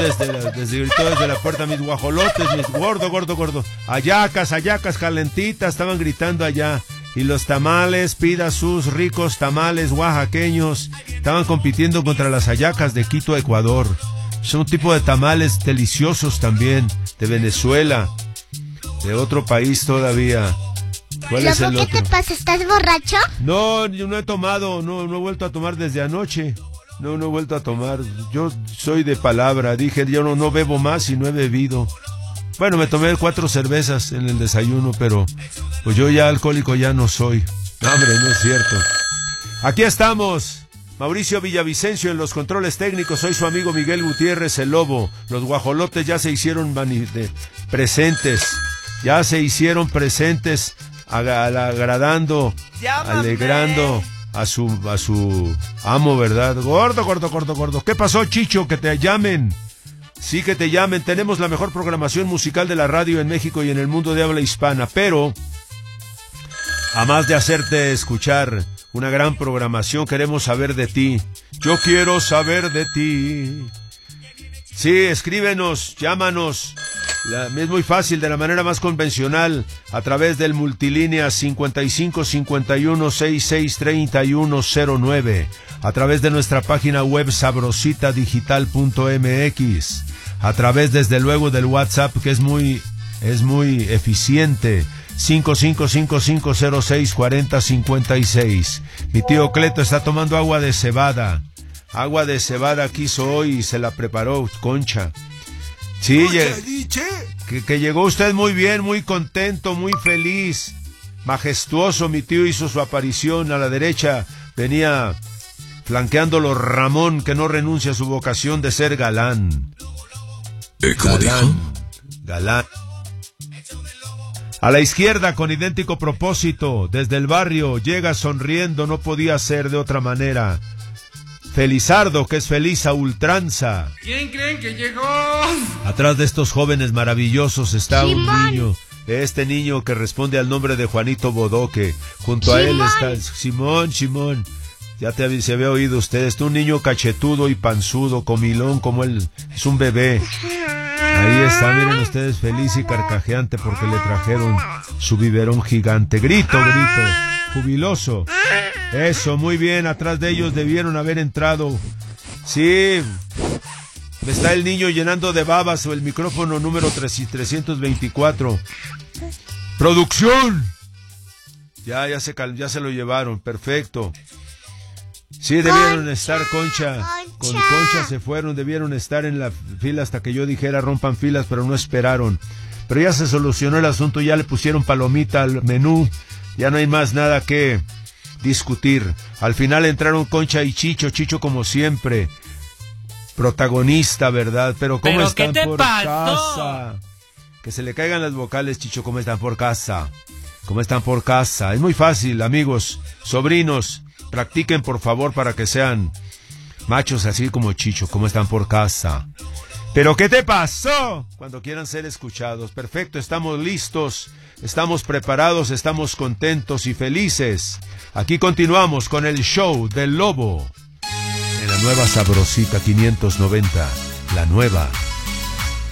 desde la puerta, mis guajolotes, mis gordo. Hallacas calentitas, estaban gritando allá. Y los tamales, pida sus ricos tamales oaxaqueños, estaban compitiendo contra las hallacas de Quito, Ecuador. Son un tipo de tamales deliciosos también, de Venezuela, de otro país todavía. ¿Cuál es el otro? ¿Qué te pasa? ¿Estás borracho? No, yo no he tomado, no he vuelto a tomar desde anoche. No he vuelto a tomar. Yo soy de palabra, dije, yo no bebo más y no he bebido. Bueno, me tomé 4 cervezas en el desayuno, pero pues yo ya alcohólico ya no soy. No, hombre, no es cierto. Aquí estamos. Mauricio Villavicencio en los controles técnicos. Soy su amigo Miguel Gutiérrez, el Lobo. Los guajolotes ya se hicieron presentes. Ya se hicieron presentes, agradando, alegrando a su amo, ¿verdad? Gordo. ¿Qué pasó, Chicho? Que te llamen. Sí, que te llamen. Tenemos la mejor programación musical de la radio en México y en el mundo de habla hispana, pero a más de hacerte escuchar una gran programación, queremos saber de ti. Yo quiero saber de ti. Sí, escríbenos, llámanos. Es muy fácil, de la manera más convencional, a través del multilínea 55 51 66 31 09, a través de nuestra página web sabrositadigital.mx, a través desde luego del WhatsApp, que es muy eficiente, 5555064056. Mi tío Cleto está tomando agua de cebada quiso hoy y se la preparó Concha. Sí, que llegó usted muy bien, muy contento, muy feliz, majestuoso. Mi tío hizo su aparición a la derecha, venía flanqueándolo Ramón, que no renuncia a su vocación de ser galán. ¿Cómo dijo? Galán. A la izquierda, con idéntico propósito, desde el barrio, llega sonriendo, no podía ser de otra manera. Felizardo, que es feliz a ultranza. ¿Quién creen que llegó? Atrás de estos jóvenes maravillosos está un niño. Este niño que responde al nombre de Juanito Bodoque. Junto a él está Simón. Ya se había oído ustedes. Un niño cachetudo y panzudo, comilón como él. Es un bebé. Ahí está, miren ustedes, feliz y carcajeante porque le trajeron su biberón gigante. Grito, jubiloso. Eso, muy bien, atrás de ellos debieron haber entrado. Sí, está el niño llenando de babas o el micrófono número 324. ¡Producción! Ya se lo llevaron, perfecto. Sí, debieron estar Concha. Con Concha se fueron, debieron estar en la fila hasta que yo dijera rompan filas, pero no esperaron. Pero ya se solucionó el asunto, ya le pusieron palomita al menú, ya no hay más nada que discutir. Al final entraron Concha y Chicho como siempre, protagonista, ¿verdad? Pero ¿cómo están por casa? Que se le caigan las vocales, Chicho, ¿cómo están por casa? ¿Cómo están por casa? Es muy fácil, amigos, sobrinos, practiquen por favor para que sean machos así como Chicho, ¿cómo están por casa? ¿Pero qué te pasó? Cuando quieran ser escuchados. Perfecto, estamos listos, estamos preparados, estamos contentos y felices. Aquí continuamos con el show del Lobo en la nueva Sabrosita 590, la nueva